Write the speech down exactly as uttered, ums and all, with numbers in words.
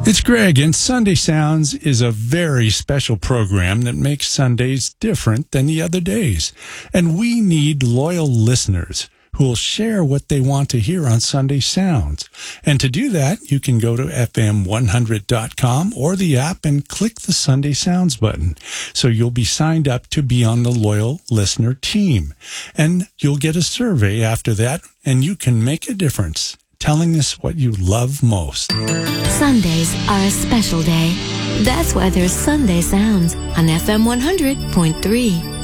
It's Greg, and Sunday Sounds is a very special program that makes Sundays different than the other days. And we need loyal listeners who will share what they want to hear on Sunday Sounds. And to do that, you can go to F M one hundred dot com or the app and click the Sunday Sounds button. So you'll be signed up to be on the loyal listener team. And you'll get a survey after that, and you can make a difference, telling us what you love most. Sundays are a special day. That's why there's Sunday Sounds on F M one hundred point three.